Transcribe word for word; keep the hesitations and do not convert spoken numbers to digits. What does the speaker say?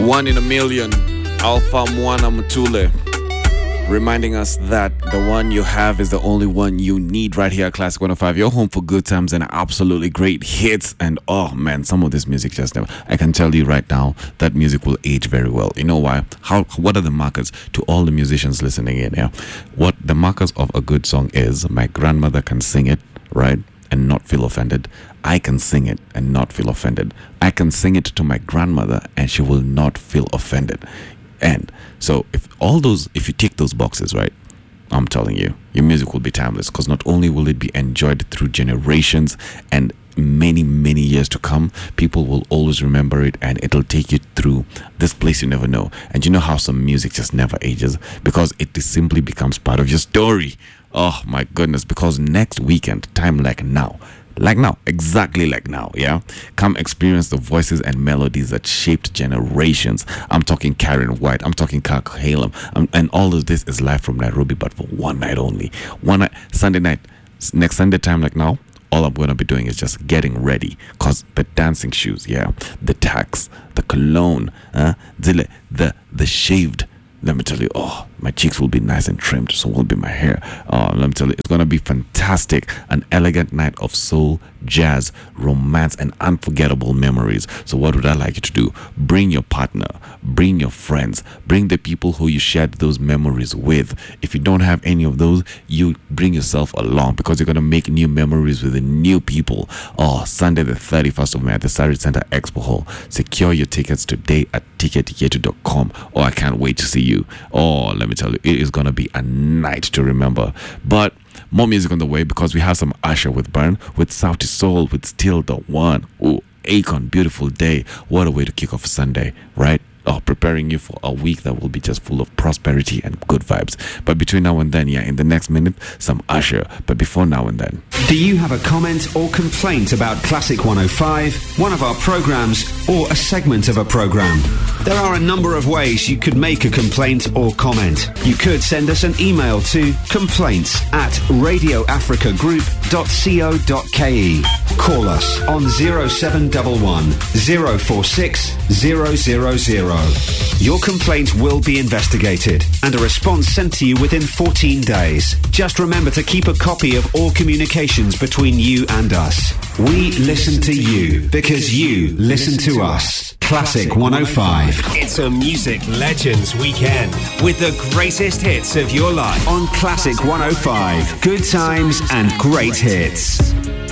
One in a Million, Alpha Mwana Mutule, reminding us that the one you have is the only one you need right here at Classic one oh five. Your home for good times and absolutely great hits. And oh man, some of this music just never. I can tell you right now that music will age very well. You know why? How? What are the markers to all the musicians listening in here? What the markers of a good song is? My grandmother can sing it, right? And not feel offended. I can sing it and not feel offended. I can sing it to my grandmother and she will not feel offended. And so if all those, if you tick those boxes, right, I'm telling you, your music will be timeless, because not only will it be enjoyed through generations and many, many years to come, people will always remember it, and it'll take you through this place you never know. And you know how some music just never ages? Because it simply becomes part of your story. Oh my goodness, because next weekend, time like now, like now, exactly like now, yeah? Come experience the voices and melodies that shaped generations. I'm talking Karen White, I'm talking Kirk Hallam, um, and all of this is live from Nairobi, but for one night only. One night, Sunday night, next Sunday time like now, all I'm going to be doing is just getting ready, because the dancing shoes, yeah, the tax, the cologne, uh, the, the, the shaved, let me tell you, oh, my cheeks will be nice and trimmed, so will be my hair. Oh, let me tell you, it's going to be fantastic. An elegant night of soul, jazz, romance, and unforgettable memories. So what would I like you to do? Bring your partner, bring your friends, bring the people who you shared those memories with. If you don't have any of those, you bring yourself along, because you're going to make new memories with the new people. Oh, Sunday the thirty-first of May at the Sarit Center Expo Hall. Secure your tickets today at ticket iketu dot com. Oh, I can't wait to see you. Oh, let me tell you, it is going to be a night to remember. But more music on the way, because we have some Usher with Burn, with Sauti Soul, with Still the One. Oh, Akon, Beautiful Day. What a way to kick off Sunday, right? Oh, preparing you for a week that will be just full of prosperity and good vibes. But between now and then, yeah, in the next minute, some Usher. But before now and then, do you have a comment or complaint about Classic one oh five, one of our programs, or a segment of a program? There are a number of ways you could make a complaint or comment. You could send us an email to complaints at radio africa group dot co dot ke. Call us on zero seven one one, zero four six, zero zero zero. Your complaint will be investigated and a response sent to you within fourteen days. Just remember to keep a copy of all communications between you and us. We listen to you because you listen to us. Classic one oh five. It's a Music Legends weekend with the greatest hits of your life on Classic one oh five. Good times and great hits.